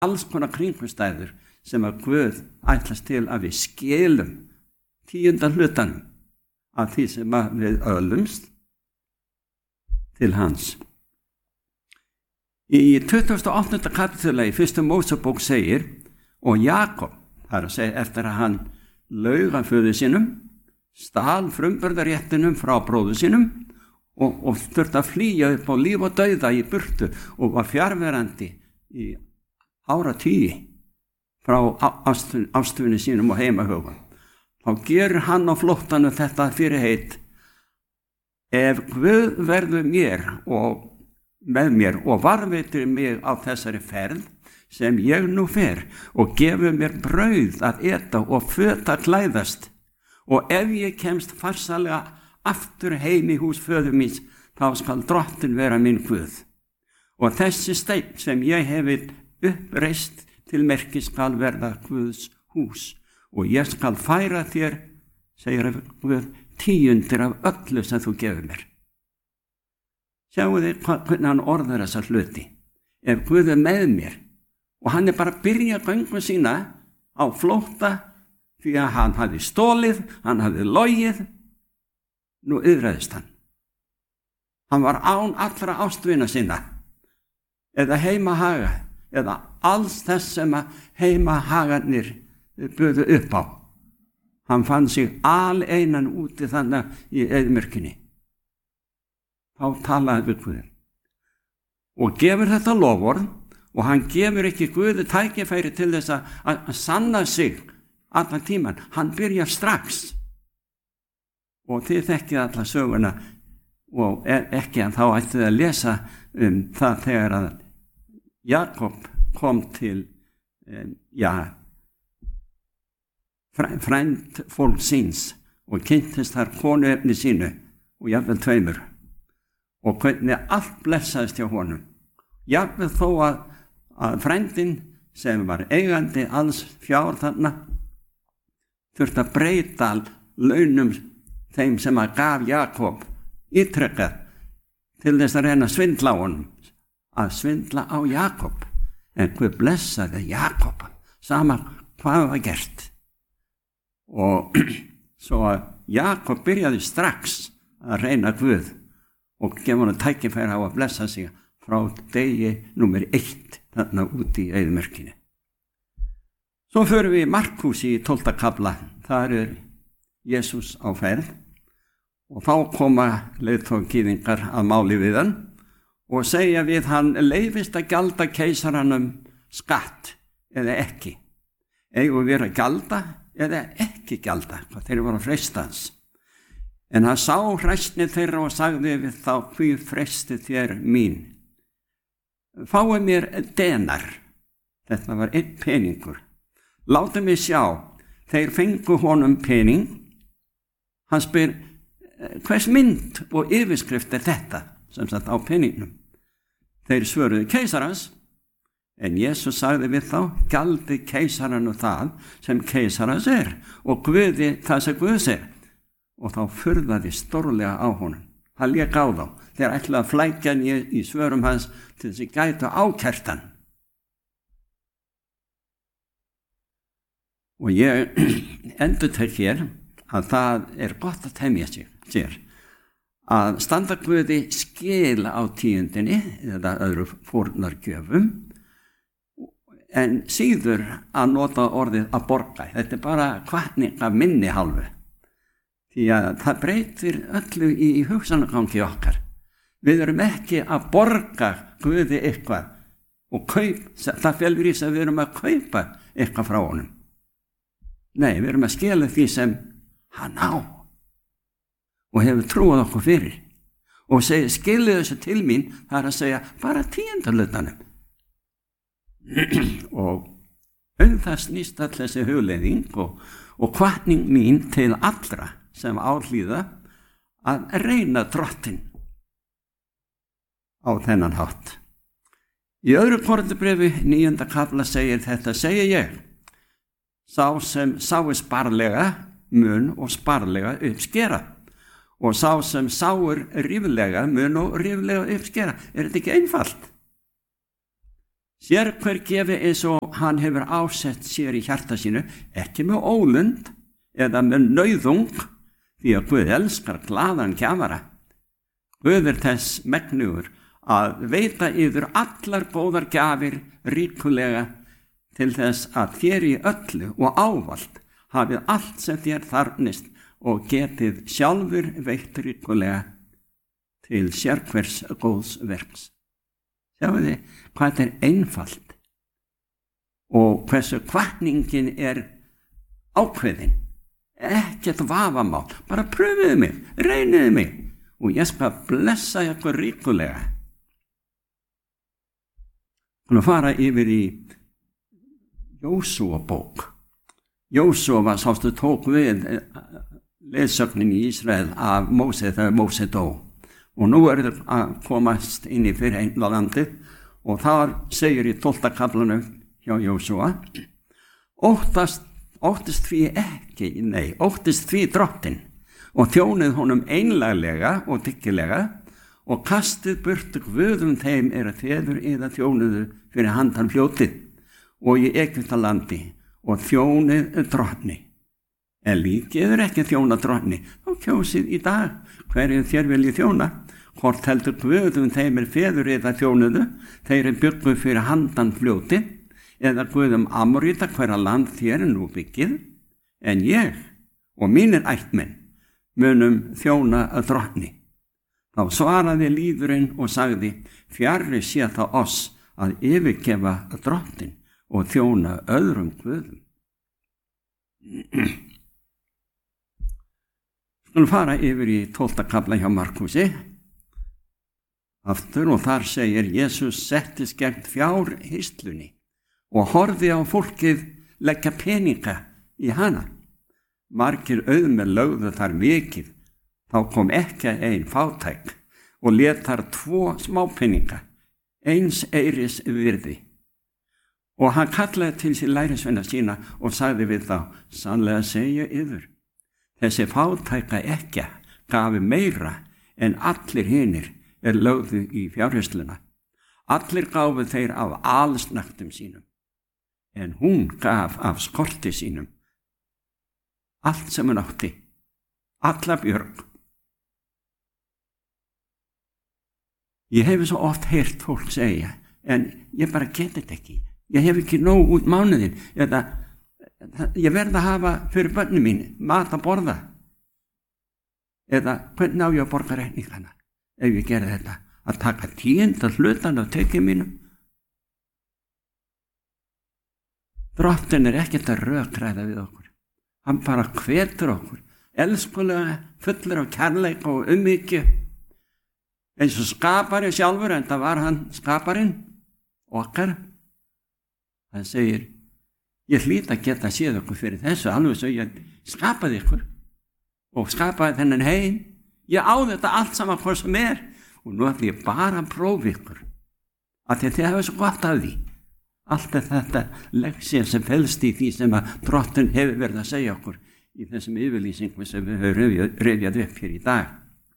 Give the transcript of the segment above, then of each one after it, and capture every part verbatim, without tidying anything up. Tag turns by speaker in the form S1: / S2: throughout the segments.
S1: alls konar kringumstæður sem að Guð ætlast til að við skilum tíunda hlutanum af því sem að við öðlumst til hans. Í tuttugasta og áttunda kapítula í fyrstu Mósebók segir, og Jakob, það er að segja eftir að hann laug að föður sínum, stal frumburðaréttinum frá bróður sínum og, og þurfti að flýja upp á líf og dauða í burtu og var fjarverandi í áratugi frá ástvinni sínum og heimahögum. Þá gerur hann á flóttanum þetta fyrirheit: ef Guð verður mér og með mér og varveitir mig á þessari ferð sem ég nú fer og gefur mér brauð að eta og föt að klæðast, og ef ég kemst farsalega aftur heim í hús föður míns, þá skal Drottinn vera minn Guð. Og þessi steinn sem ég hefi uppreist til merkis skal verða Guðs hús, og ég skal færa þér, segir Guð, tíundir af öllu sem þú gefur mér. Sjáu þið hvernig hann orðar þessa hluti. Ef Guð er með mér, og hann er bara að byrja göngu sína á flótta því að hann hafði stólið, hann hafði logið, nú yðræðist hann. Hann var án allra ástvina sína, eða heimahaga, eða alls þess sem að heimahagarnir buðu upp á. Hann fann sig aleinan úti þannig í eyðimörkinni. Þá talaði við Guð og gefur þetta loforð, og hann gefur ekki Guði tækifæri til þess að, að sanna sig allan tíman. Hann byrjar strax, og þið þekkið alla söguna, og ekki að þá ættið að lesa um það þegar að Jakob kom til um, já frænd fólk síns og kynntist þar konuefni sínu og jafnvel tveimur, og hvernig allt blessaðist hjá honum. Jafnvel þó að, að frændin sem var eigandi alls fjár þarna þurfti að breyta launum þeim sem að gaf Jakob ítrekkað til þess að reyna að svindla á honum, að svindla á Jakob. En Guð blessaði Jakob sama hvað var gert. Og svo að Jakob byrjaði strax að reyna Guð og gefa hann tækifæri á að blessa sig frá degi númer eitt þarna úti í eyðimörkinni. Svo förum við í Markúsi í tólfta kafla. Þar er Jesús á ferð, og þá koma leiðtogagyðingar að máli við hann og segja við hann: leyfist að gjalda keisaranum skatt eða ekki? Eigum við að gjalda eða ekki gjalda? Hvað þeir voru að freista hans. En hann sá hræsni þeirra og sagði við þá: hví freistið þér mín? Fáið mér denar. Þetta var einn peningur. Látið mig sjá. Þeir fengu honum pening. Hann spyr: hvers mynd og yfirskrift er þetta sem satt á peningnum? Þeir svöruðu: keisarans. En Jesús sagði við þá: gjaldið keisaranum það sem keisarans er, og Guði það sem Guðs er. Og þá furðaði stórlega á honum. Hann lék á þá. Þeir ætlaði að flækja hann í, í svörum hans til þess að gæta ákært hann. Og ég endurtek hér að það er gott að temja sér að standa Guði skil á tíundinni eða öðru fórnargjöfum, en síður að nota orðið að borga. Þetta er bara hvatning af minni hálfu. Því að það breytir öllu í, í hugsanagangi okkar. Við erum ekki að borga Guði eitthvað og kaup, það felur í þess að við erum að kaupa eitthvað frá honum. Nei, við erum að skila því sem hann á og hefur trúað okkur fyrir. Og segja, skilið þessu til mín, það er að segja bara tíundarhlutanum. Og um það snýst all þessi hugleiðing og, og hvatning mín til allra sem áhlýða að reyna Drottinn á þennan hátt. Í öðru Korinthubrefi níunda kafla segir þetta: segi ég, sá sem sái sparlega mun og sparlega uppskera, og sá sem sáir ríflega mun og ríflega uppskera. Er þetta ekki einfalt? Sér hver gefi eins og hann hefur ásett sér í hjarta sínu, ekki með ólund eða með nauðung, því að Guð elskar glaðan gjafara. Guð er þess megnugur að veita yður allar góðar gjafir ríkulega til þess að þér í öllu og ávallt hafið allt sem þér þarfnist og getið sjálfur veitt ríkulega til sérhvers góðs verks. Sjáu þið hvað þetta er einfalt og hversu hvatningin er ákveðin. Ekkert vafamál, bara pröfiði mig, reyniði mig og ég skal blessa ykkur ríkulega. Við fara yfir í Jósúa bók. Jósúa sástu tók við leiðsögnin í Ísrael af Móse þegar Móse dó. Og nú er það að komast inn í fyrirheimlandið og þar segir í tólfta kaflanum hjá Jósúa: Óttast, óttist því ekki, nei, óttist því drottinn og þjónið honum einlaglega og dyggilega og kastið burtu guðum þeim er að feður yðar þjónuðu fyrir handan fljótið og í Egyptalandi og þjónið drottni. En líkið er ekki þjóna drottni, þá kjósið í dag hverju þér viljið þjóna, hvort heldur guðum þeim er feður yðar þjónuðu, þeir er byggu fyrir handan fljóti, eða guðum Amorita hverja land þér er nú byggið, en ég og mínir ættmenn munum þjóna að drottni. Þá svaraði lýðurinn og sagði: Fjarri sé það oss að yfirgefa drottin og þjóna öðrum guðum. Skulum fara yfir í tólfta kafla hjá Markúsi aftur og þar segir: Jesús settist gegn fjárhirslunni og horfði á fólkið leggja peninga í hana. Margir auðmenn lögðu þar mikið, þá kom ekki ein fátæk og lét þar tvo smápeninga, eins eiris virði. Og hann kallaði til sér lærisveina sína og sagði við þá: Sannlega segja yður, þessi fátæka ekkja gafi meira en allir hinir er lögðu í fjárhirsluna. Allir gáfu þeir af alsnaktum sínum, en hún gaf af skorti sínum allt sem hún átti, alla björg. Ég hef svo oft heyrt fólk segja: En ég bara get þetta ekki, ég hef ekki nóg út mánuðin, eða ég verð að hafa fyrir börnum mín mat að borða, eða hvernig á ég að borga reikningana ef ég gerði þetta, að taka tíunda hlutan af tekjum mínum. Drottinn er ekkert að rökræða við okkur, hann bara hvetur okkur elskulega, fullur af kærleik og umhyggju, eins og skapari sjálfur, en það var hann skaparinn okkar. Hann segir: Ég hlýt að geta séð okkur fyrir þessu, alveg svo ég skapaði ykkur og skapaði þennan heim. Ég á þetta allt saman hvað sem er og nú ætlum ég bara að prófa ykkur að þið hafa svo gott af því. Allt er þetta leksía sem felst í því sem að Drottinn hefur verið að segja okkur í þessum yfirlýsingum sem við höfum rifjað upp hér í dag.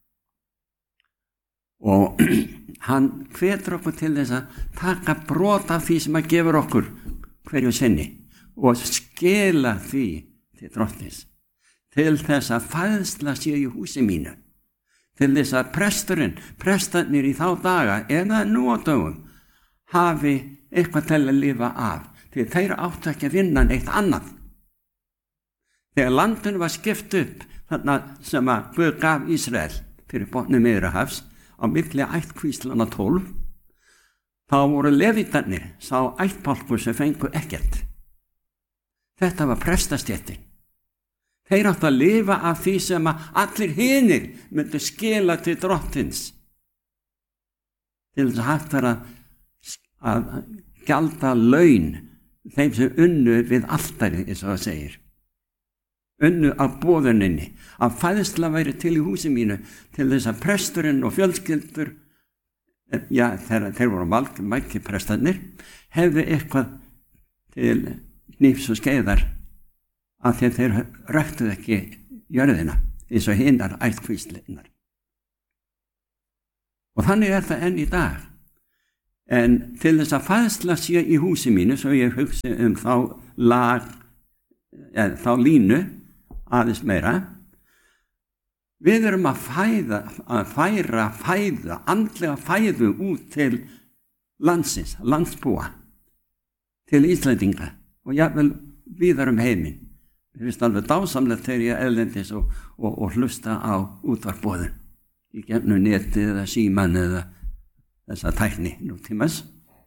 S1: Og hann hvetur okkur til þess að taka brot af því sem að gefur okkur hverju sinni og skila því til Drottins, til þess að fæðsla sé í húsi mínu, til þess að presturinn, prestarnir í þá daga eða nú á dögum hafi eitthvað til að lifa af, því þeir áttu ekki að vinna neitt annað. Þegar landinu var skipt upp, þarna sem að Guð gaf Ísrael fyrir botni Miðjarðarhafs á milli ættkvíslana tólf, þá voru levítarnir sá ættbálkur sem fengu ekkert. Þetta var prestastéttin. Þeir áttu að lifa af því sem að allir hinir myndu skila til Drottins, til þess að hægt var að, að gjalda laun þeim sem unnu við altarið, eins og það segir. Unnu af boðuninni, að fæðsla væri til í húsi mínu, til þess að presturinn og fjölskyldur, já, þeir, þeir voru mælki prestarnir, hefðu eitthvað til hnífs og skeiðar, að þeir, þeir ræktuð ekki jörðina eins og hinnar ættkvíslinnar. Og þannig er það enn í dag. En til þess að fæðsla sé í húsi mínu, svo ég hugsi um þá lag, eða þá línu aðeins meira, við erum að fæða, að færa fæða, andlega fæðu út til landsins, landsbúa, til Íslendinga og jafnvel víðar um heiminn. Mér finnst alveg dásamlegt þegar ég erlendis og, og, og hlusta á útvarpsboðun í gegnum netið eða síman eða þessa tækni nútímans.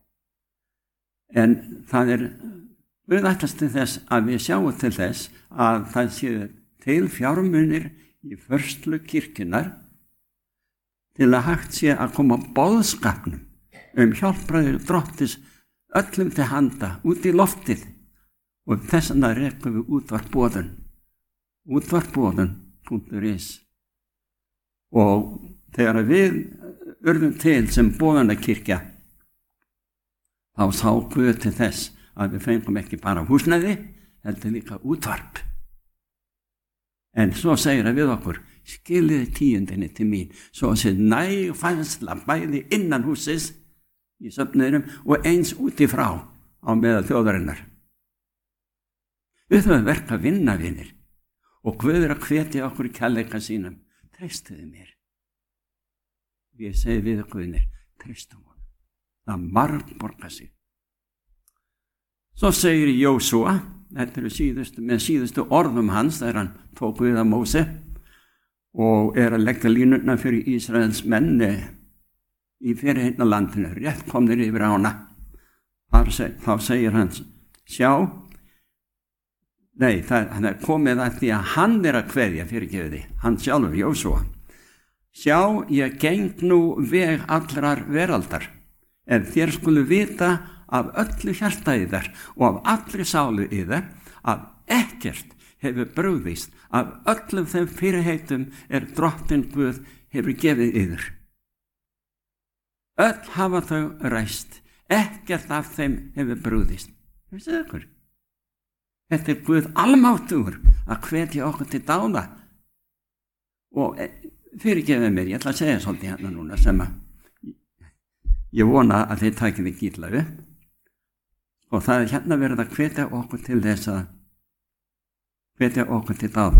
S1: En það er auðvitað til þess að við sjáum til þess að það séu til fjármunir í förslu kirkjunar til að hægt sé að koma boðskapnum um hjálpræður Drottis öllum til handa út í loftið, og þess vegna rekum við útvarpsboðun, útvarpsboðun punktur is. Og þegar við urðum til sem boðunarkirkja, þá sá Guð til þess að við fengum ekki bara húsnæði, heldur líka útvarp. En svo segir það við okkur, skiliði tíundinni til mín, svo að sé næg fæðsla bæði innan húsins í söfnuðurum og eins út í frá á meðal þjóðarinnar. Við þurfum að verka vinnavinir og Guð er að hvetja okkur í kærleika sínum. Treystuðu mér. Ég segi við Guðnir, treystum honum. Það margborgar sig. Svo segir Jósúa, þetta eru síðustu, með síðustu orðum hans þegar hann tók við að Móse og er að leggja línurnar fyrir Ísraels menn í fyrirheitna landinu, rétt komnir yfir ána. Þá segir hann, sjá, nei, það, það er komið að því að hann er að kveðja fyrirgefiði, hann sjálfur, Jósúa. Sjá, ég geng nú veg allrar veraldar, en þér skulu vita af öllu hjarta yðar og af allri sálu yðar, að ekkert hefur brugðist af öllum þeim fyrirheitum er Drottinn Guð hefur gefið yður. Öll hafa þau ræst, ekkert af þeim hefur brugðist. Veistu ykkur? Þetta er Guð almáttugur að hvetja okkur til dáða. Og fyrirgefið mér, ég ætla að segja svolítið hérna núna sem að ég vona að þið takið við gíla upp. Og það er hérna verið að hvetja okkur til þess að hvetja okkur til dáða.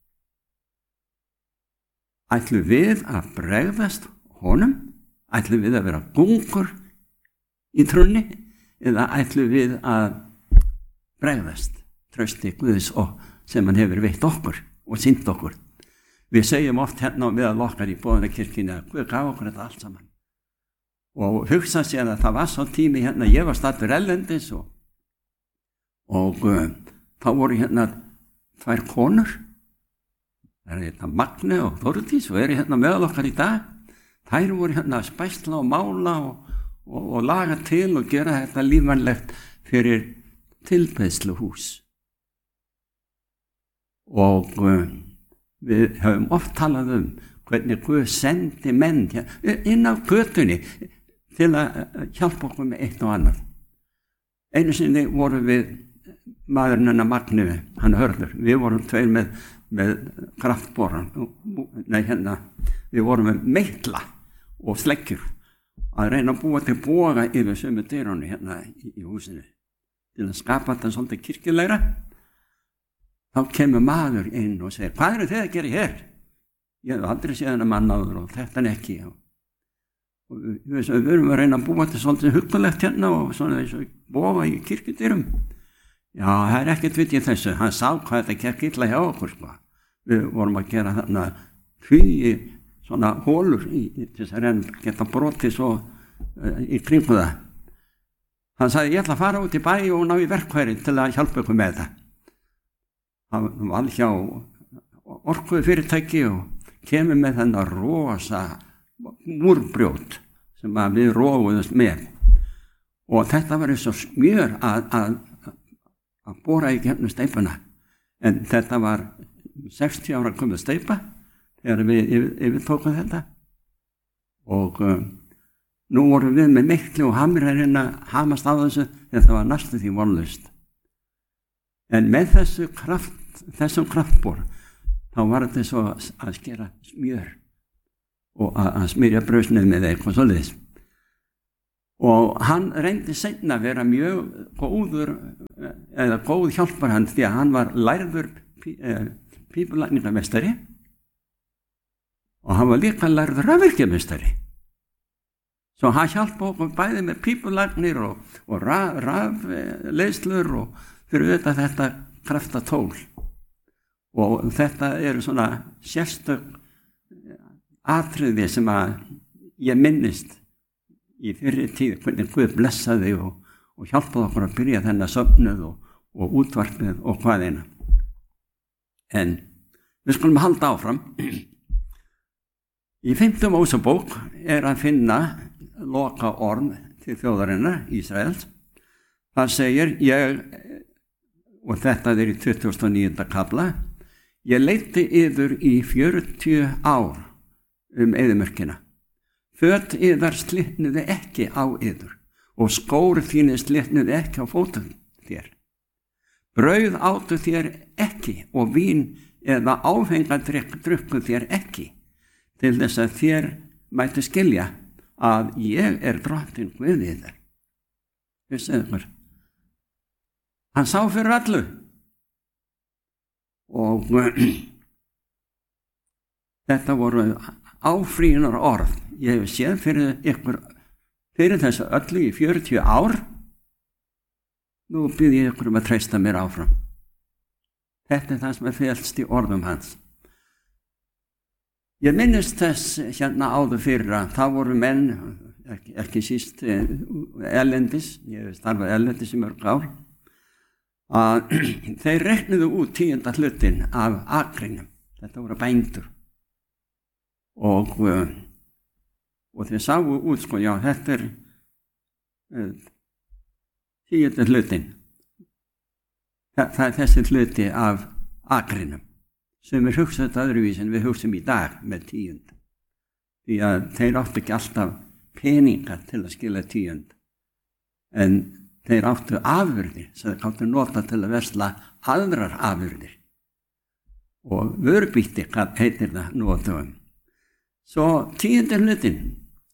S1: Ætlum við að bregðast honum? Ætlum við að vera gungur í trúnni? Eða ætlum við að bregðast trausti Guðs og sem hann hefur veitt okkur og sýnt okkur? Við segjum oft hérna á meðal okkar í boðunarkirkjunni að Guð gaf okkur þetta allt saman. Og hugsa sér að það var svo tími hérna, ég var staddur ellendis og, og uh, þá voru hérna tvær konur, það er hérna Magne og Þórdís og eru hérna meðal okkar í dag. Þær voru hérna að spæsla og mála og, og, og laga til og gera þetta lífvænlegt fyrir tilbeiðsluhús. Og uh, við höfum oft talað um hvernig Guð sendi menn inn á götunni til að hjálpa okkur með eitt og annað. Einu sinni voru við maðurinn hennar Magni, hann Hörður, við vorum tveir með, með kraftboran, nei hérna, við vorum með meitla og sleggjur að reyna að búa til boga yfir sömu dyrunni hérna í, í húsinu til að skapa þetta svolítið kirkjulegra. Þá kemur maður inn og segir, hvað eru þið að gera hér? Ég hef aldrei séð hennar mann áður og þetta er ekki. Og, og við, við erum að reyna að búa til svolítið huggulegt hérna og svona eins og boga í kirkjudyrum. Já, það er ekkert vitið þessu. Hann sá hvað þetta gekk illa hjá okkur, sko. Við vorum að gera þarna hugi svona hólur í, í þess að reyna geta brotið svo uh, í kringu það. Hann sagði, ég ætla að fara út í bæ og ná í verkfæri til að hjálpa ykkur með það. Hann var hjá orkuðu fyrirtæki og kemur með þennan rosa múrbrjót sem að við rófuðumst með. Og þetta var eins og smjör að, að, að bora í gegnum steipuna. En þetta var sextíu ára komið steipa þegar við yfir, yfirtókum þetta. Og uh, nú vorum við með miklu og hamrarinn að hamast á þessu, þetta var næstu því vonlaust. En með þessu kraft, þessum kraftbor, þá var þetta svo að skera smjör og að, að smyrja brauðsneið með eitthvað svoleiðis. og hann reyndi seinna að vera mjög góður eða góð hjálpar hann því að hann var lærður pípulækningameistari og hann var líka lærður rafvirkjameistari. Svo hann hjálpa okkur bæði með pípulæknir og, og rafleiðslur og fyrir auðvitað þetta kraftatól. Og þetta eru svona sérstök atriði sem að ég minnist í fyrri tíð, hvernig Guð blessaði og, og hjálpaði okkur að byrja þennan söfnuð og, og útvarpið og hvað eina. En við skulum halda áfram. Í fimmtu Mósebók er að finna loka orð til þjóðarinnar Ísraels. Það segir ég, og þetta er í tuttugasta og níunda kafla, ég leiddi yður í fjörutíu ár um eyðimörkina. Föt yðar slitnuðu ekki á yður og skór þínir slitnuðu ekki á fótum þér. Brauð áttu þér ekki og vín eða áfengadrykk drukku þér ekki til þess að þér mætti skilja að ég er drottinn Guð yðar. Vissuð ykkur? Hann sá fyrir allu og þetta voru áfrýjunar orð. Ég hef séð fyrir ykkur fyrir þessu öllu í fjörutíu ár. Nú bið ég ykkur um að treysta mér áfram. Þetta er það sem er felst í orðum hans. Ég minnist þess hérna áður fyrir að það voru menn, ekki, ekki síst erlendis, ég hef starfað erlendis í mörg ár, að þeir reiknuðu út tíunda hlutin af akrinum. Þetta voru bændur. Og, og þeir sáu út, sko, já, þetta er uh, tíunda hlutin. Það, það er þessi hluti af akrinum. Sem er hugsað öðruvísi en við hugsum í dag með tíund. Því að þeir áttu ekki alltaf peningar til að skila tíund. En þeir áttu afurðir sem þeir áttu nota til að versla aðrar afurðir. Og vörbýtti, hvað heitir það notum. Svo tíundir hlutin,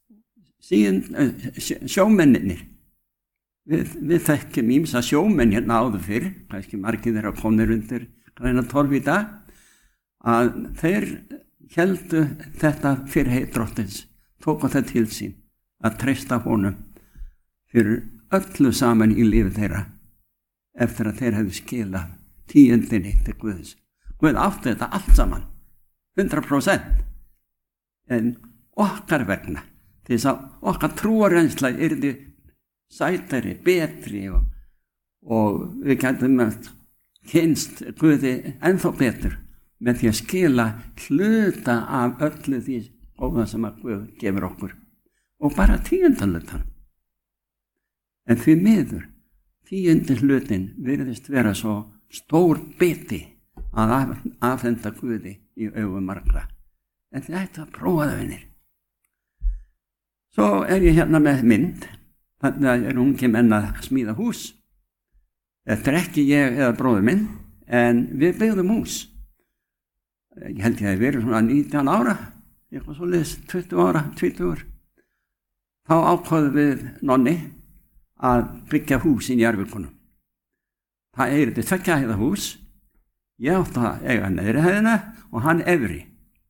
S1: sjómenninir. Við, við þekkjum ýmsa sjómenn hérna áður fyrr, kannski margir þeirra komnir undir græna torf í dag, að þeir héldu þetta fyrirheit drottins, tóku það til sín að treysta honum fyrir öllu saman í lífi þeirra eftir að þeir hefðu skilað tíundinni til Guðs. Guð átti þetta allt saman, hundrað prósent, en okkar vegna, til þess að okkar trúarreynsla yrði sætari, betri og, og við gætum að kynst Guði ennþá betur með því að skila hluta af öllu því góða sem að Guð gefur okkur og bara tíundalutan. En því miður, tíundi hlutin virðist vera svo stór biti að af, afhenda Guði í augum margra. En þið ættu að prófa það, vinir. Svo er ég hérna með mynd, þannig er ungi menn að smíða hús. Þetta er ekki ég eða bróður minn, en við byggðum hús. Ég held ég að verið svona nítján ára, eitthvað svoleiðis, tuttugu ára, tvítugur. Þá ákváðum við nonni að byggja hús í Njarðvíkunum. Það er þetta tveggja hæða hús. Ég átti að eiga neðri hæðina og hann efri.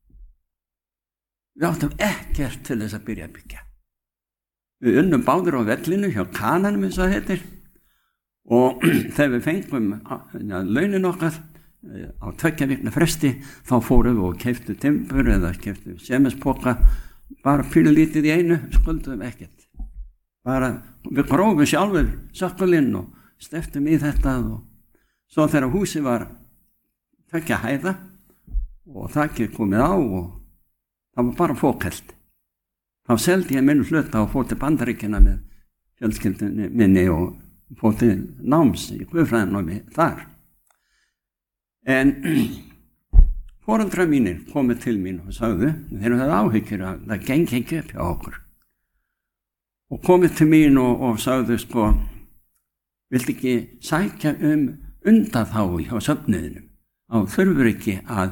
S1: Við áttum ekkert til þess að byrja að byggja. Við unnum báðir á vellinu hjá Kananum eins og það heitir og þegar við fengum launin okkar á tveggja vikna fresti þá fórum við og keyptu timbur eða keyptu sementspoka bara pínu lítið í einu, skulduðum ekkert. Bara við grófum sjálfur sökkulinn og steftum í þetta og svo þegar húsið var tveggja hæða og þakið komið á og það var bara fókelt. Þá seldi ég minn hluta og fór til Bandaríkjanna með fjölskyldunni minni og fór til náms í guðfræðinámi þar. En foreldrar mínir komið til mín og sagðu, þeir höfðu áhyggjur að það gengi ekki upp hjá okkur. Og komið til mín og, og sagðu, sko, viltu ekki sækja um undanþágu hjá söfnuðinum? Þá þurfur ekki að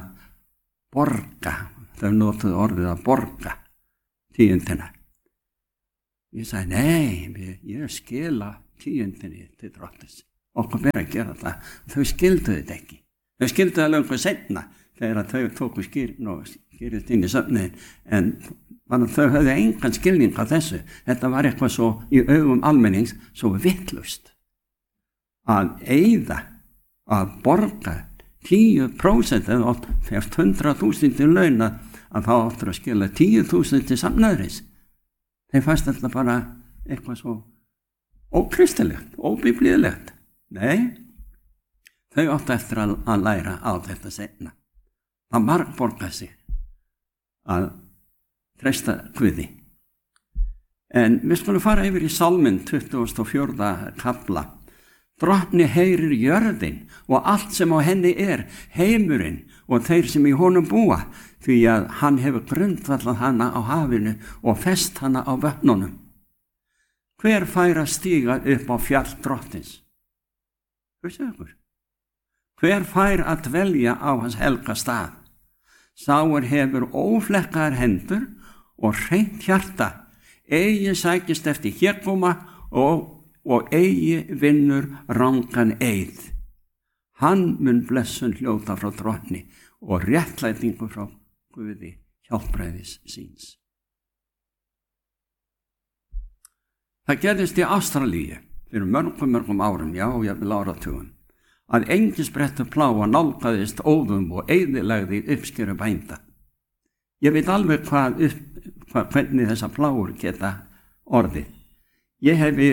S1: borga, þau notuðu orðið að borga tíundina. Ég sagði, nei, ég skila tíundinni til drottins. Okkur ber að gera það. Þau skildu þetta ekki. Þau skildu það löngu seinna þegar þau tóku skýrin og skýrist inn í söfniðin. En þau höfðu engan skilning á þessu. Þetta var eitthvað svo í augum almennings svo vitlaust. Að eyða, að borga tíu prósent eða fyrst hundrað þúsund í launa að þá áttur að skila tíu þúsund til samnæðurins. Þeir fannst þetta bara eitthvað svo ókristilegt, óbiblíulegt. Nei, þau áttu eftir að, að læra á þetta seinna. Það margborgar sig að treysta Guði. En við skulum fara yfir í Salminn tuttugasta og fjórða kafla. Drottni heyrir jörðin og allt sem á henni er, heimurinn og þeir sem í honum búa, því að hann hefur grundvallað hana á hafinu og fest hana á vötnunum. Hver fær að stíga upp á fjall drottins? Hver fær að dvelja á hans helga stað? Sáir hefur óflekkaðar hendur og hreint hjarta, eigi sækist eftir hégóma og, og eigi vinnur rangan eið. Hann mun blessun hljóta frá drottni og réttlætingu frá Guði hjálpræðis síns. Það gerðist í Ástralíu fyrir mörgum, mörgum árum, já, og ég vil áratugum, að engisbrettur pláa nálgaðist óðum og eyðilegði uppskeru bænda. Ég veit alveg hvað, upp, hvað hvernig þessa pláur geta orðið. Ég hefi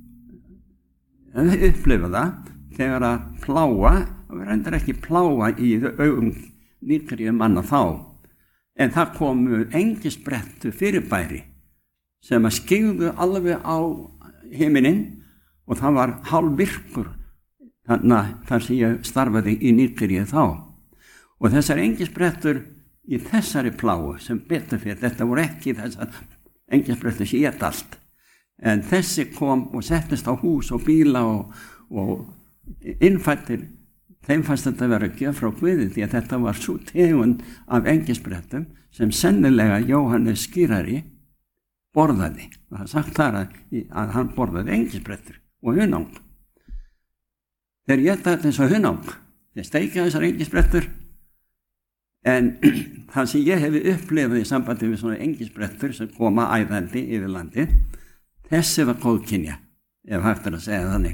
S1: upplifað það þegar að pláa, og við reyndar ekki pláa í augum nýkrið manna þá, en það komu engisbrettu fyrirbæri sem að skyggðu alveg á himinin og það var hálfvirkur þar sem ég starfaði í Nígeríu þá. Og þessar engisbrettur í þessari pláu sem betur fyrir, þetta voru ekki þessar engisbrettur sem éta allt, en þessi kom og settist á hús og bíla og, og innfættir, þeim fannst þetta að vera gjöf frá Guði því að þetta var svo tegund af engisbrettum sem sennilega Jóhannes skýrari borðaði. Það er sagt þar að, að hann borðaði engisbrettur og hunang. Þeir éta þetta eins og hunang. Þeir steikja þessar engisbrettur, en það sem ég hefi upplifað í sambandi við svona engisbrettur sem koma æðandi yfir landi, þessi var góðkynja, ef hægt er að segja þannig.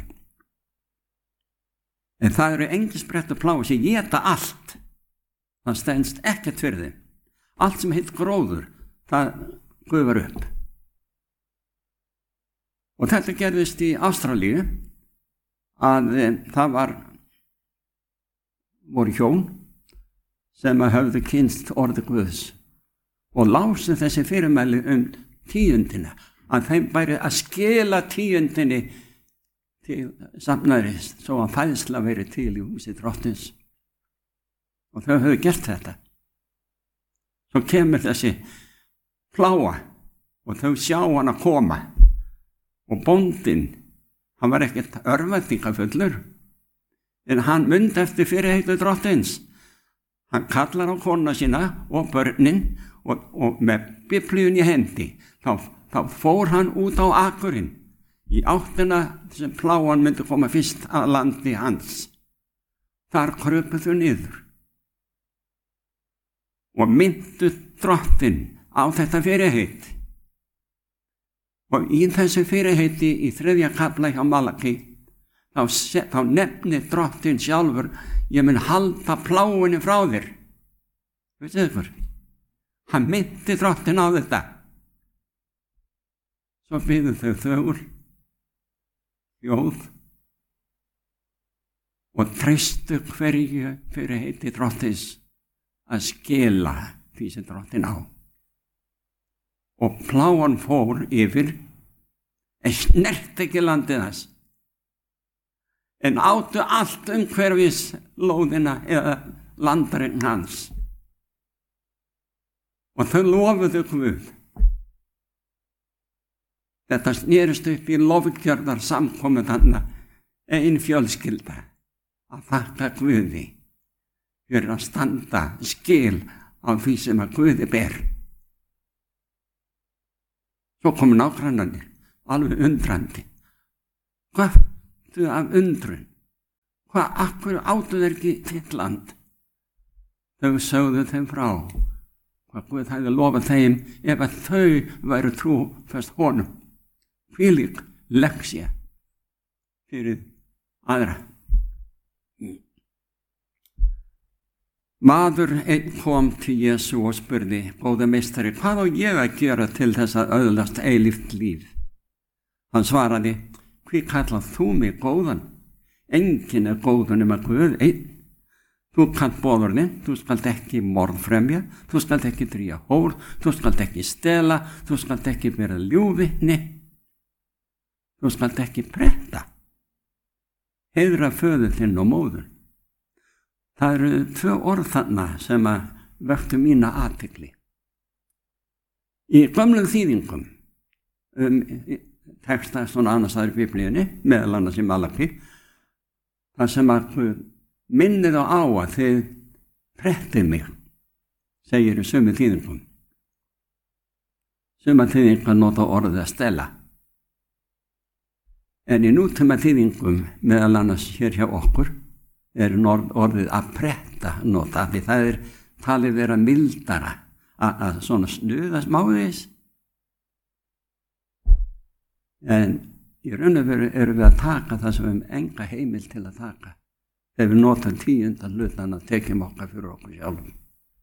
S1: En það eru engisbrettur pláu sem éta allt. Það stenst ekkert fyrir þeim. Allt sem heit gróður, það gufar upp. Og þetta gerðist í Ástralíu að það var voru hjón sem að höfðu kynst orði Guðs og lásu þessi fyrirmæli um tíundina, að þeim bæri að skila tíundinni til safnaðarins svo að fæðsla veri til í húsi drottins. Og þau höfðu gert þetta. Svo kemur þessi pláa og þau sjá hann að koma. Og bóndinn, hann var ekkert örvæntingafullur, en hann mundi eftir fyrirheitu drottins. Hann kallar á konuna sína og börnin og, og með biblíun í hendi. Þá, þá fór hann út á akurinn í áttina sem pláan myndi koma fyrst að landi hans. Þar krupuðu niður og myndu drottin á þetta fyrirheit. Og í þessu fyrirheiti í þriðja kafla hjá Malaki, þá, þá nefnir drottin sjálfur, ég mun halda pláunni frá þér. Veistu ykkur? Hann myndi drottin á þetta. Svo biðu þau þögul, þjóð, og treystu hverju fyrirheiti drottins að skila því sem drottin á. Og pláan fór yfir, en snert ekki landið þess, en áttu allt umhverfis lóðina eða landarinn hans. Og þau lofuðu Guð. Þetta snerist upp í lofgjörðar samkomu þarna, ein fjölskylda, að þakka Guði fyrir að standa skil á því sem að Guði ber. Svo komu nágrannarnir alveg undrandi. Hvað þú af undrun? Hvað, akkur áttu þeir ekki þitt land? Þau sögðu þeim frá hvað Guð hefði lofað þeim ef að þau væru trúfast honum. Hvílík leksía fyrir aðra. Maður einn kom til Jesú og spurði, góða meistari, hvað á ég að gera til þess að öðlast eilíft líf? Hann svaraði, hví kallað þú mig góðan? Enginn er góður nema Guð einn. Þú kannt boðorðin, þú skalt ekki morðfremja, þú skalt ekki drífa hór, þú skalt ekki stela, þú skalt ekki vera ljúgvitni, þú skalt ekki pretta. Heiðra föður þinn og móður. Það eru tvö orð þarna sem að vöktu mína athygli. Í gömlum þýðingum, um, texta svona annars aðri í Biblíunni, meðal annars í Malaki, það sem að minnið á að þið prettið mig, segir í sömu þýðingum. Sömu þýðingum nota orðið að stela. En í nútíma þýðingum, meðal annars hér hjá okkur, er orðið að pretta nota, því það er talið vera mildara að, að svona snuða smáðis. En í raun og veru erum við að taka það sem við hefum enga heimild til að taka. Þegar við notum tíunda hlutan að tekjum okkar fyrir okkur sjálfum.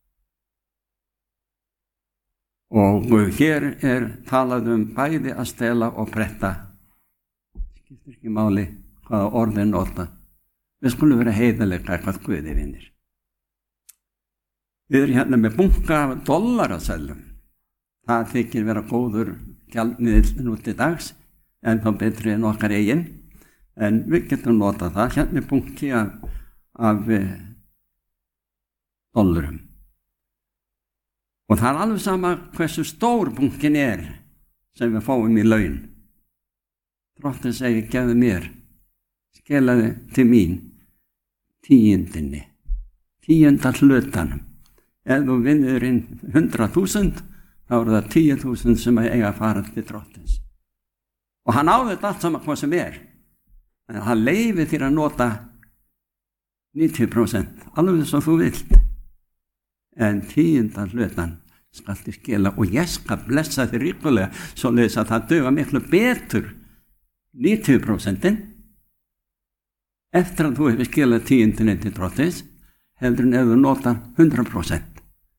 S1: Og hér er talað um bæði að stela og pretta. Skiptir ekki máli hvaða orðið nota. Við skulum vera heiðarlega hvað Guði vinnir. Við erum hérna með bunka af dollaraseðlum. Það þykir vera góður gjaldmiðill nú til dags, en þá betri en okkar eigin. En við getum notað það. Hérna er bunki af, af dollarum. Og það er alveg sama hversu stór bunkin er sem við fáum í laun. Drottinn segir, gefðu mér, skelaði til mín. Tíundinni, tíunda hlutanum. Ef þú vinnur inn hundrað þúsund, þá eru það tíu þúsund sem eiga að fara til Drottins. Og hann á þetta allt saman hvað sem er. En hann leyfir þér að nota níutíu prósent, alveg svo þú vilt. En tíunda hlutan skal þér skila og ég skal blessa þér ríkulega, svoleiðis að það duga miklu betur níutíu prósentin. Eftir að þú hefur skilað tíundinni til Drottins, heldur en ef þú notar hundrað prósent.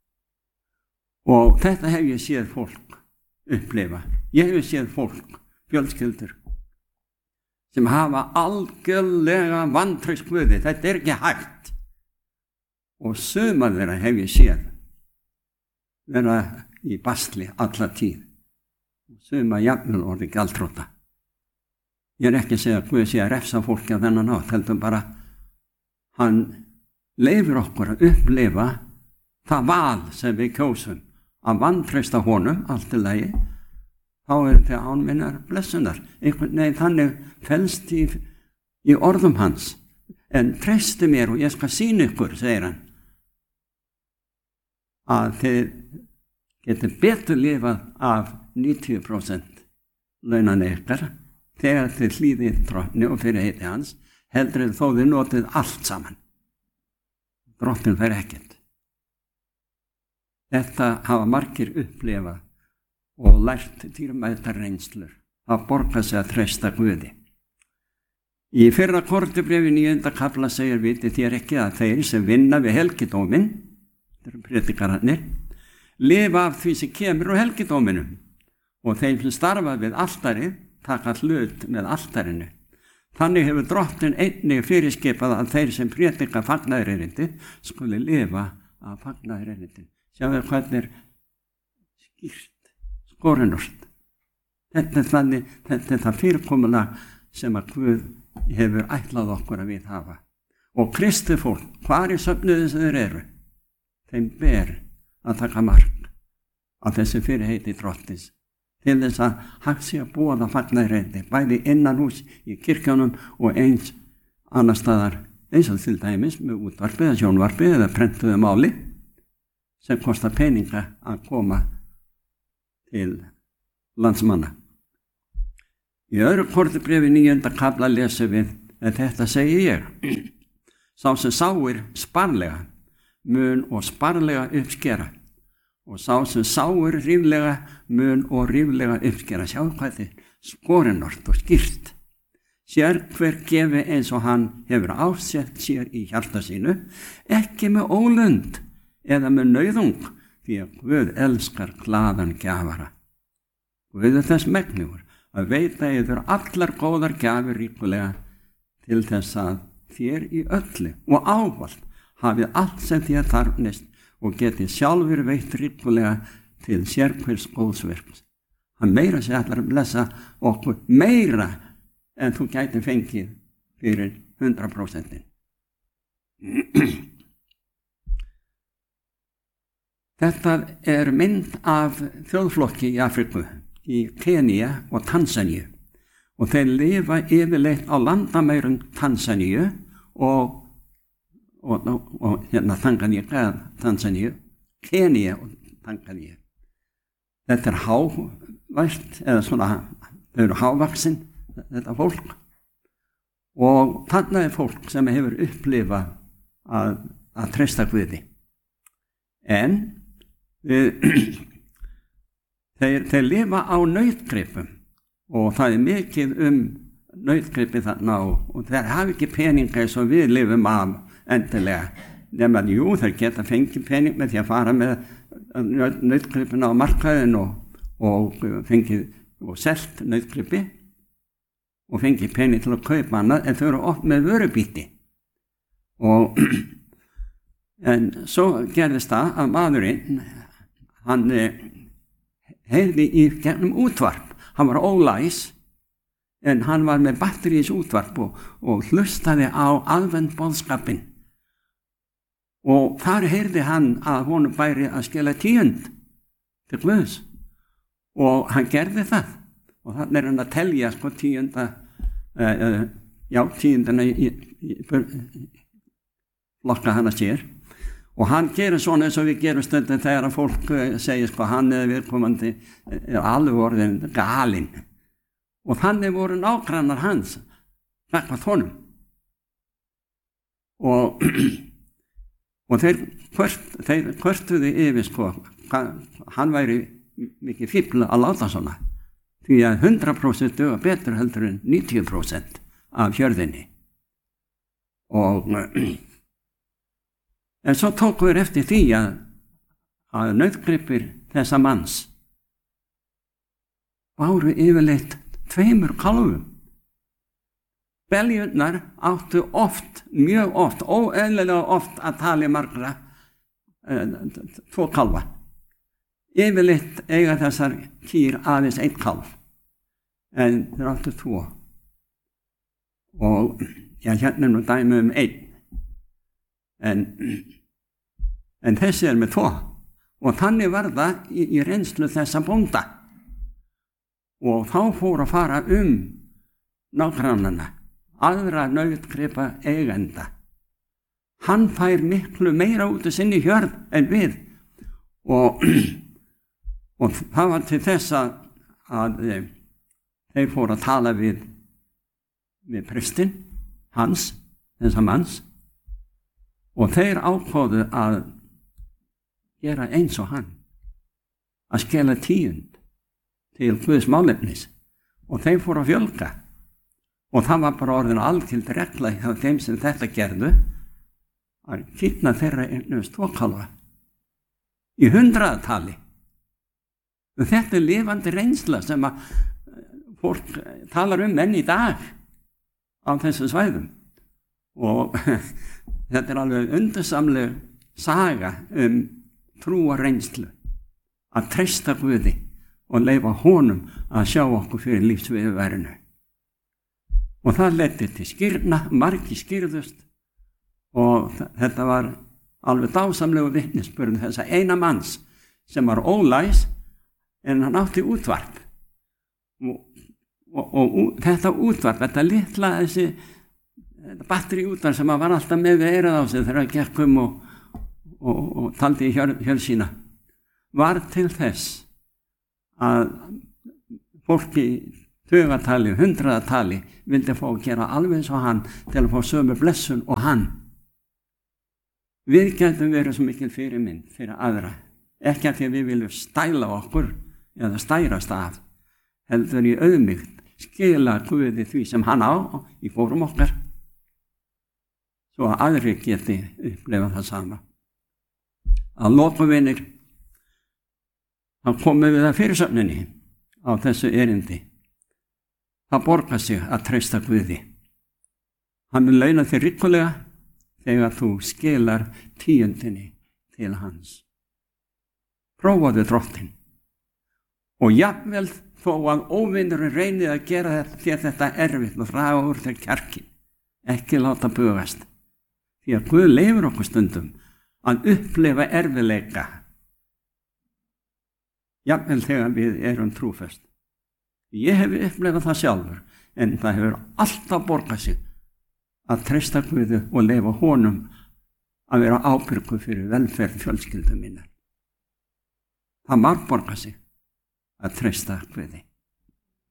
S1: Og þetta hef ég séð fólk upplifa. Ég hef séð fólk, fjölskyldur, sem hafa algjörlega vantraust Guði. Þetta er ekki hægt. Og suma þeirra hef ég séð vera í basli alla tíð. Suma jafnvel orðið gjaldþrota. Ég er ekki að segja að Guð sé að refsa fólki á þennan hátt, heldur bara hann leyfir okkur að upplifa það val sem við kjósum að vantreysta honum allt í lagi, þá er þetta án minnar blessunar. Einhvern veginn þannig felst í, í orðum hans. En treysti mér og ég skal sýna ykkur, segir hann, að þið getur betur lifað af níutíu prósent launan ykkar þegar þið hlýðið Drottni og fyrir heiti hans, heldur þó þið notið allt saman. Drottinn fer ekkert. Þetta hafa margir upplifað og lært dýrmætar reynslur. Það borgar sig að treysta Guði. Í fyrra Korintubréfi níunda kafla segir vitið þér ekki að þeir sem vinna við helgidóminn, þetta eru predikararnir, lifa af því sem kemur úr helgidóminum og þeim sem starfa við altarið taka hlut með altarinu. Þannig hefur Drottinn einnig fyrirskipað að þeir sem predika fagnaðarerindi skuli lifa af fagnaðarerindin. Sjáðu hvernig er skýrt, skorinort. Þetta er þannig, þetta er það fyrirkomulag sem að Guð hefur ætlað okkur að við hafa. Og kristið fólk, hvar í söfnuðin sem þeir eru, þeim ber að taka mark af þessi fyrirheiti Drottins, til þess að hægt sé að boða fagnaðarerindi, bæði innan hús í kirkjánum og eins annar staðar, eins og til dæmis með útvarpi eða sjónvarpi eða prentuðu máli sem kostar peninga að koma til landsmanna. Í öðru Korinthubréfi níunda kafla lesum við, en þetta segi ég. Sá sem sáir sparlega mun og sparlega uppskera, og sá sem sáir ríflega mun og ríflega uppskera. Sjá hvað þið skorinort og skýrt. Sér hver gefi eins og hann hefur ásett sér í hjarta sínu, ekki með ólund eða með nauðung, því að Guð elskar glaðan gjafara. Guð er þess megnugur að veita yður allar góðar gjafir ríkulega til þess að þér í öllu og ávallt hafið allt sem þér þarfnist og getið sjálfur veitt ríkulega til sérhvers góðsverks. Hann meira sér allar að blessa okkur meira en þú gæti fengið fyrir hundrað prósent. Þetta er mynd af þjóðflokki í Afríku, í Kenía og Tansaníu, og þeir lifa yfirleitt á landamærum Tansaníu og, og, og, og hérna Tanganíu, Tansaníu, Kenía og Tanganíu. Þetta er hávært, eða svona, þau eru hávaksin, þetta fólk, og þarna er fólk sem hefur upplifað að, að treysta Guði. En við, þeir, þeir lifa á nautgripum og það er mikið um nautgripi þarna og, og þeir hafa ekki peninga eins og við lifum af endilega. Nefnum að jú, þeir geta fengið pening með því að fara með nautgripina á markaðin og, og fengið og selt nautgripi og fengið pening til að kaupa annað, en þau eru oft með vörubíti. Og en svo gerðist það að maðurinn, hann heyrði í gegnum útvarp. Hann var ólæs, en hann var með batterís útvarp og, og hlustaði á aðventboðskapinn. Og þar heyrði hann að honum bæri að skila tíund til Guðs. Og hann gerði það. Og þannig er hann að telja sko tíunda, uh, uh, já, tíundana í, í, í flokka hann að sér. Og hann gerir svona eins og við gerum stundum þegar að fólk segir sko hann eða viðkomandi er alveg orðin galinn. Og þannig voru nágrannar hans gagnvart honum. Og, og þeir, kvört, þeir kvörtuðu yfir sko, hann væri mikið fífl að láta svona. Því að hundrað prósent duga betur heldur en níutíu prósent af hjörðinni. Og en svo tóku við eftir því að, að nautgripir þessa manns báru yfirleitt tveimur kálfum. Beljurnar áttu oft, mjög oft, óeðlilega oft að tala margra, e, tvo kálfa. Yfirleitt eiga þessar kýr aðeins einn kálf, en þeir áttu tvo. Og já, hérna er nú dæmi um einn. En, en þessi er með tvo og þannig var það í, í reynslu þessa bónda og þá fór að fara um nágrannana, aðra nautgripa eigenda. Hann fær miklu meira út af sinni hjörð en við og, og það var til þess að, að þeir fór að tala við, við prestinn hans, þessa manns. Og þeir ákváðu að gera eins og hann, að skela tíund til Guðs málefnis. Og þeir fóru að fjölga. Og það var bara orðin algild regla hjá þeim sem þetta gerðu, að kýrna þeirra eignast tvo kálfa í hundraðatali. Og þetta er lifandi reynsla sem að fólk talar um enn í dag á þessum svæðum. Og þetta er alveg undursamleg saga um trúa reynslu, að treysta Guði og leyfa honum að sjá okkur fyrir lífsviðurværinu. Og það leiddi til skírna, margir skírðust og þetta var alveg dásamlegu vitnisburð þessa eina manns sem var ólæs en hann átti útvarp. Og, og, og, og þetta útvarp, þetta litla þessi batteri útvarp sem var alltaf með við eirað á sig þegar hann gekk um og, og, og taldi í hjörð, hjörð sína, var til þess að fólki tugatali, hundraðatali vildi fá að gera alveg eins og hann til að fá sömu blessun og hann. Við getum verið svo mikil fyrirmynd fyrir aðra, ekki að því að við viljum stæla okkur eða stærast af, heldur í auðmýkt skila Guði því sem hann á í fórum okkar, svo að aðri geti upplifað það sama. Að lokum, vinir, þá komum við að fyrirsögninni á þessu erindi. Það borgar sig að treysta Guði. Hann mun launa þér ríkulega þegar þú skilar tíundinni til hans. Prófaðu Drottinn. Og jafnvel þó að óvinnurinn reynið að gera þér þetta erfitt og draga úr þér kjarkin, ekki láta bugast. Því að Guð leyfir okkur stundum að upplifa erfiðleika, jafnvel þegar við erum trúföst. Ég hef upplifað það sjálfur, en það hefur alltaf borgað sig að treysta Guði og leyfa honum að vera ábyrgur fyrir velferð fjölskyldu minnar. Það má borga sig að treysta Guði.